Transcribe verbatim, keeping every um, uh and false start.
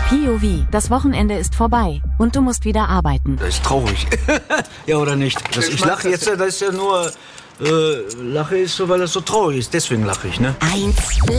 P O V, das Wochenende ist vorbei und du musst wieder arbeiten. Das ist traurig. Ja, oder nicht? Das, ich lache jetzt, das ist ja nur... Äh, lache ist so, weil das so traurig ist. Deswegen lache ich, ne? Eins